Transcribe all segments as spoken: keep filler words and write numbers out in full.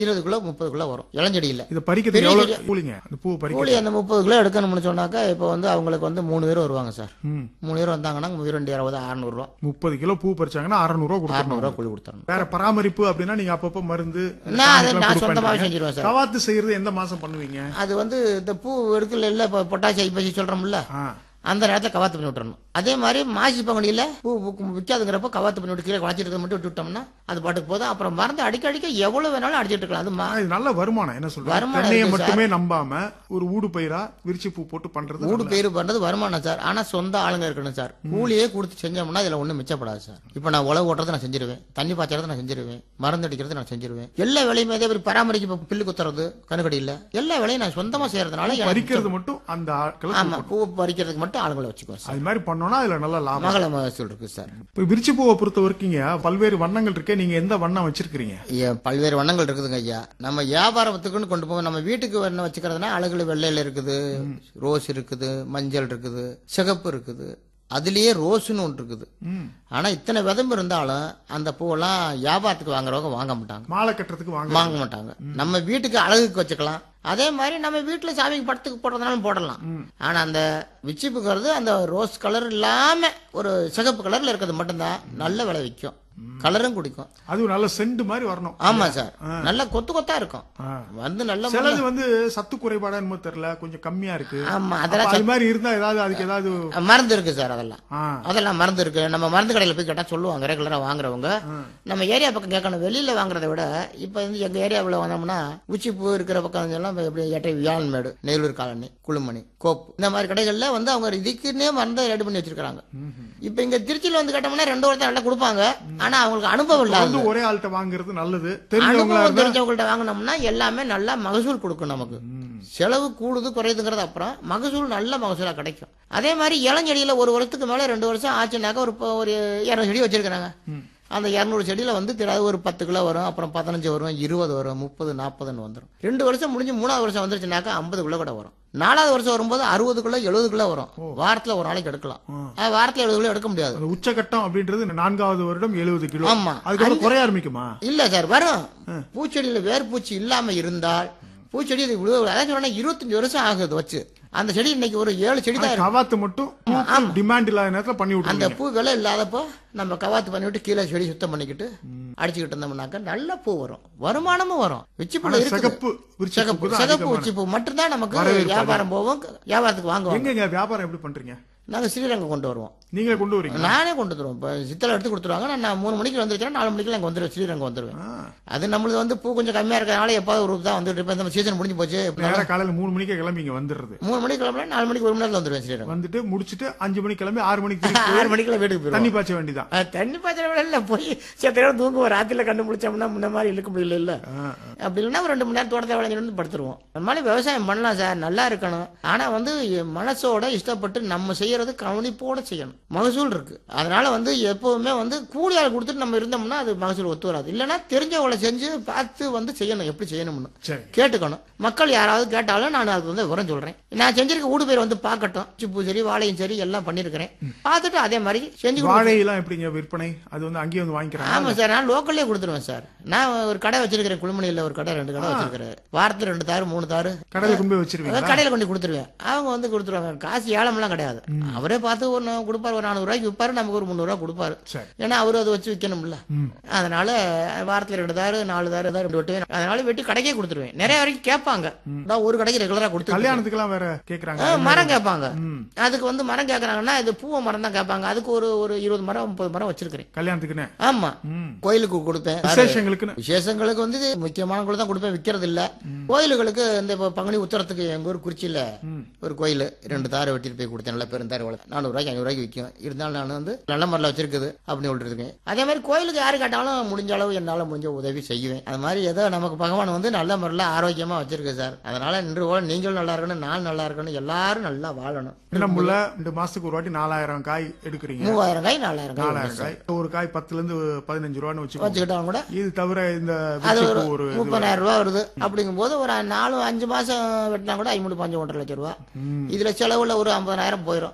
இருபது கிலோ முப்பது கிலோ வரும் இளஞ்செடியில். இதை பறிக்கிறது எவ்வளவு கூலிங்க? அந்த பூ பறிக்க கூலி அந்த முப்பது கிலோ எடுக்கணும்னு சொன்னாக்கா இப்போ வந்து அவங்களுக்கு வந்து மூணு பேர் வருவாங்க சார். மூணு பேர் வந்தாங்கன்னா ரெண்டு இருபது அறுநூறு ரூபா. முப்பது கிலோ பூ பறிச்சாங்கன்னா அறுநூறு ரூபா அறுநூறு ரூபா கூலி கொடுத்தாங்க. வேற பராமரிப்பு அப்படின்னா நீங்க அப்பப்போ மருந்து நான் சொந்தமாவே செஞ்சிருவேன் சார். கவாத்து செய்யறது எந்த மாசம் பண்ணுவீங்க? அது வந்து இந்த பூ எடுக்கல இல்ல பொட்டாசி ஐப்பசி சொல்றோம்ல, அந்த நேரத்தில் கவாத்து பண்ணி விட்டுறணும். அதே மாதிரி மாசி பங்குனியில் பூ விற்காதுங்கிறப்ப கவாத்து பண்ணி விட்டு கீழே குழச்சிட்டு மட்டும் விட்டு விட்டோம்னா அது பாட்டுக்கு போதும். அப்புறம் மருந்து அடிக்க அடிக்க எவ்வளவு வேணாலும் அடிச்சிட்டு இருக்கலாம். அது நல்ல வருமானம். என்ன சொல்றாங்க, மட்டுமே நம்பாம ஒரு ஊடு பயிரா விரிச்சு பூ போட்டு பண்றது, ஊடு பயிர் பண்றது வருமானம் சார். ஆனா சொந்த ஆளுங்க இருக்கணும் சார். கூலியே கொடுத்து செஞ்சோம்னா இதுல ஒண்ணும் மிச்சப்படாது சார். இப்ப நான் உழவு ஓட்டுறதை நான் செஞ்சிருவேன், தண்ணி பாய்ச்சறதை நான் செஞ்சிருவேன், மருந்து அடிக்கிறது நான் செஞ்சிருவேன். எல்லா வேலையுமே அதே மாதிரி பராமரிக்க பில்லு குத்துறது கணுக்கடியில் எல்லா வேலையும் நான் சொந்தமா செய்யறதுனால பறிக்கிறது மட்டும் அந்த ஆமா பூ பறிக்கிறதுக்கு மட்டும் ஆளுங்களை வச்சுக்குவோம். அது மாதிரி பண்ணோம்னா அதுல நல்ல லாபம் மகள மகசூல் இருக்கு சார். இப்ப விரிச்சு பூவை பொறுத்த வரைக்கும் பல்வேறு வண்ணங்கள் இருக்கே, நீங்க எந்த வண்ணம் வச்சிருக்கீங்க? பல்வேறு வண்ணங்கள் இருக்குதுங்க ஐயா. நம்ம வியாபாரத்துக்குன்னு கொண்டு போவோம். நம்ம வீட்டுக்கு வண்ணம் வச்சுக்கிறதுனா அழகுல வெள்ளையில இருக்குது, ரோஸ் இருக்குது, மஞ்சள் இருக்குது, சிகப்பு இருக்குது, அதுலயே ரோஸ்ன்னு ஒன்று இருக்குது. ஆனா இத்தனை விதம்பு இருந்தாலும் அந்த பூவெல்லாம் வியாபாரத்துக்கு வாங்குறவங்க வாங்க மாட்டாங்க, மாலை கட்டுறதுக்கு வாங்க மாட்டாங்க. நம்ம வீட்டுக்கு அழகுக்கு வச்சுக்கலாம். அதே மாதிரி நம்ம வீட்டுல சாமிக்கு படத்துக்கு போடுறதுனாலும் போடலாம். ஆனா அந்த விச்சிப்புங்கிறது அந்த ரோஸ் கலர் இல்லாம ஒரு சிகப்பு கலர்ல இருக்கிறது மட்டும்தான் நல்ல விலை விற்கும், கலரும் குடிக்கும். அது நல்ல செண்டு மாதிரி வரணும். ஆமா சார், நல்ல கொத்து கொத்தா இருக்கும். வந்து நல்ல சிலது வந்து சத்து குறைபாடா என்னமோ தெரியல, கொஞ்சம் கம்மியா இருக்கு. ஆமா, அதெல்லாம் அது மாதிரி இருந்தா ஏதாவது அதுக்கு ஏதாவது மருந்து இருக்கு சார். அதெல்லாம் அதெல்லாம் மருந்து இருக்கு. நம்ம மருந்து கடையில போய் கேட்டா சொல்லுவாங்க, ரெகுலரா வாங்குறவங்க. நம்ம ஏரியா பக்கம் கேட்கணும், வெளியில வாங்குறத விட இப்ப வந்து எங்க ஏரியாவில் வந்தோம்னா உச்சிப்பூ இருக்கிற பக்கம் எல்லாம் எப்படி எட்டை வியாழன்மேடு, நெல்லூர் காலனி, குளுமணி, கோப்பு இந்த மாதிரி கடைகள்ல வந்து அவங்க இதுக்குன்னே மருந்து ரெடி பண்ணி வச்சிருக்காங்க. இப்ப இங்க திருச்சியில வந்து கேட்டோம்னா ரெண்டு ஒருத்தர் நல்லா கொடுப்பாங்க. ஆனா அவங்களுக்கு அனுபவம் இல்லாத ஒரே ஆள்கிட்ட வாங்குறது நல்லது. அனுபவம் தெரிஞ்சவங்கள்ட்ட வாங்கினோம்னா எல்லாமே நல்லா மகசூல் கொடுக்கும். நமக்கு செலவு கூடுது குறையுதுங்கிறது அப்புறம் மகசூல் நல்ல மகசூலா கிடைக்கும். அதே மாதிரி இளஞ்செடியில ஒரு வருஷத்துக்கு மேல ரெண்டு வருஷம் ஆச்சுனாக்கா ஒரு ஒரு இருநூறு செடி வச்சிருக்கிறாங்க. அந்த இருநூறு செடியில வந்து தெரியாது ஒரு பத்து கிலோ வரும், அப்புறம் பதினஞ்சு வரும், இருபது வரும், முப்பது நாற்பதுன்னு வந்துடும். ரெண்டு வருஷம் முடிஞ்சு மூணாவது வருஷம் வந்துருச்சுனாக்கா ஐம்பது கிலோ கூட வரும். நாலாவது வருஷம் வரும்போது அறுபது கிலோ எழுபது கிலோ வரும். வாரத்துல ஒரு நாளைக்கு எடுக்கலாம். வாரத்துல எழுபது கிலோ எடுக்க முடியாது. உச்சகட்டம் அப்படின்றது நான்காவது வருடம் எழுபது கிலோ. ஆமா, அதுக்கு குறைய ஆரம்பிக்குமா? இல்ல சார், வரும். பூச்செடியில வேர் பூச்சி இல்லாம இருந்தால் பூச்செடி இருபத்தஞ்சு வருஷம் ஆகுது வச்சு அந்த செடி இன்னைக்கு ஒரு ஏழு செடி தான் கவாத்து மட்டும் டிமாண்ட் இல்லாத நேரத்துல பண்ணி விட்டு அந்த பூ விலை இல்லாதப்போ நம்ம கவாத்து பண்ணிவிட்டு கீழே செடி சுத்தம் பண்ணிக்கிட்டு அடிச்சுக்கிட்டு இருந்தோம்னாக்க நல்ல பூ வரும், வருமானமும் வரும். விச்சிப்பூ சிகப்பு சிகப்பு உச்சிப்பூ மட்டும்தான் நமக்கு வியாபாரம் போவோம், வியாபாரத்துக்கு வாங்குவோம். வியாபாரம் எப்படி பண்றீங்க? நாங்க ஸ்ரீரங்கம் கொண்டு வருவோம். நீங்க கொண்டு வரீங்க? நானே கொண்டு வந்துருவோம். இப்போ சித்தலை எடுத்து கொடுத்துருவாங்க. நான் மூணு மணிக்கு வந்துருச்சேன், நாலு மணிக்கு அங்கே வந்துடுவேன், ஸ்ரீரங்கம் வந்துருவேன். அது நம்மளுக்கு வந்து பூ கொஞ்சம் கம்மியா இருக்கிறதுனால எப்பாவது ஒரு தான் வந்துட்டு இருப்பேன். இந்த சீசன் முடிஞ்சு போச்சு. காலையில் மூணு மணிக்கு கிளம்பி இங்க வந்துடுறது. மூணு மணிக்கு கிளம்பி நாலு மணிக்கு ஒரு மணி நேரத்தில் வந்துடுவேன் ஸ்ரீரங்கம். வந்துட்டு முடிச்சுட்டு அஞ்சு மணிக்கு கிளம்பி ஆறு மணிக்கு ஆறு மணிக்குள்ள வீட்டுக்கு போய் தண்ணி பாய்ச்ச வேண்டியதான். தண்ணி பாய்ச்ச இல்லை, போய் சேர்த்து தூங்குவோம். ராத்திரில கண்டு முடிச்சோம்னா முன்ன மாதிரி இழுக்க முடியல. இல்ல அப்படி இல்லைன்னா ஒரு ரெண்டு மணி நேரம் தோட்டத்தை விளைஞ்சிட்டு படுத்துருவோம். அந்த மாதிரி விவசாயம் பண்ணலாம் சார், நல்லா இருக்கணும். ஆனா வந்து மனசோட இஷ்டப்பட்டு நம்ம செய்யறது கவனிப்போட செய்யணும். மகசூல் இருக்கு. அதனால வந்து எப்பவுமே வந்து கூலி ஆள் கொடுத்துட்டு நம்ம இருந்தோம்னா அது மகசூல் ஒத்து வராது. இல்லைன்னா தெரிஞ்சவங்களை செஞ்சு பார்த்து வந்து செய்யணும், எப்படி செய்யணும்னு கேட்டுக்கணும். மக்கள் யாராவது கேட்டாலும் நான் அதுக்கு வந்து விவரம் சொல்றேன். நான் செஞ்சிருக்க ஊடு பேர் வந்து பார்க்கட்டும். சிப்பு சரி, வாழையும் சரி எல்லாம் பண்ணிருக்கிறேன். பார்த்துட்டு அதே மாதிரி செஞ்சு. வாழையெல்லாம் எப்படிங்க விற்பனை? அது வந்து அங்கேயே வந்து வாங்கிக்கிறேன். ஆமா சார், நான் லோக்கல்லே கொடுத்துருவேன் சார். நான் ஒரு கடை வச்சிருக்கிறேன், குளுமணியில ஒரு கடை, ரெண்டு கடை வச்சிருக்கிறேன். வாரத்துல ரெண்டு தாரு மூணு தாரு கடையில கொண்டு போய் வச்சிருக்கேன். கடையில கொண்டு கொடுத்துருவேன். அவங்க வந்து கொடுத்துருவாங்க. காசு ஏலம் எல்லாம் கிடையாது. அவரே பார்த்து ஒரு கொடுப்பாரு, ஒரு நானூறு ரூபாய்க்கு விற்பாரு, நமக்கு ஒரு முந்நூறு ரூபாய் கொடுப்பாரு. ஏன்னா அவரு அதை வச்சு விற்கணும்ல. அதனால வாரத்துல ரெண்டு தாரு நாலு தாரு தாரு வெட்டுவேன். அதனால வெட்டி கடைக்கே கொடுத்துருவேன். நிறைய வரைக்கும் கேட்பாங்க. ஒரு கடைக்கு ரெகுலரா கொடுத்து கல்யாணத்துக்கு வேற கேக்குறாங்க, மரம் கேட்பாங்க. அதுக்கு வந்து மரம் கேட்கறாங்கன்னா இது பூவ மரம் தான் கேட்பாங்க. அதுக்கு ஒரு ஒரு இருபது மரம் முப்பது மரம் வச்சிருக்கிறேன் கல்யாணத்துக்குன்னு. ஆமா, கோயிலுக்கு கொடுப்பேன். விசேஷங்களுக்கு விசேஷங்களுக்கு வந்து முக்கியமான தான் கொடுப்பேன், விற்கிறது இல்ல. கோயிலுகளுக்கு இந்த பங்குனி உத்தரத்துக்கு எங்க ஊர் குறிச்சியில ஒரு கோயில் ரெண்டு தாரை வெட்டிட்டு போய் கொடுத்தேன். நல்ல பெருந்தாரு வளர்த்து நானூறு ரூபாய்க்கு ஐநூறு ரூபாய்க்கு விற்கும். இருந்தாலும் நான் வந்து நல்ல மரல வச்சிருக்குது அப்படின்னு சொல்லிருக்கேன். அதே மாதிரி கோயிலுக்கு யாரு கேட்டாலும் முடிஞ்ச அளவு என்னால முடிஞ்ச உதவி செய்வேன். அது மாதிரி ஏதோ நமக்கு பகவான் வந்து நல்ல முறையில ஆரோக்கியமா வச்சிருக்கு சார். அதனால நின்று போல நீங்களும் நல்லா இருக்கணும், நான் நல்லா இருக்கணும், எல்லாரும் நல்லா வாழணும். ரெண்டு மாசத்துக்கு ஒரு வாட்டி நாலாயிரம் காய் எடுக்கிறீங்க. மூவாயிரம் காய் நாலாயிரம் காய் நாலாயிரம் காய் ஒரு காய் பத்துல இருந்து பதினஞ்சு ரூபான்னு வச்சு வச்சுக்கிட்டாங்க கூட. இது தவிர இந்த ஒரு முப்பதாயிரம் ரூபாய் வருது. அப்படிங்கும் போது ஒரு நாலு அஞ்சு மாசம் வெட்டினா கூட ஐம்பது பஞ்சு ஒன்றரை லட்சம் ரூபாய். இதுல செலவுல ஒரு ஐம்பதாயிரம் போயிடும்.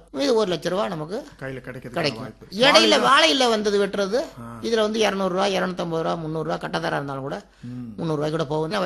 இது ஒரு லட்ச ரூபா நமக்கு கையில கிடைக்கிறது கிடைக்கும். வாய்ப்பு. இடையில வாழையில வந்தது வெட்டுறது இதுல வந்து இருநூறு ரூபாய் இருநூத்தி ஐம்பது ரூபா முந்நூறு ரூபாய் கட்டதாரா இருந்தாலும் கூட முந்நூறு ரூபாய் கூட போகும்.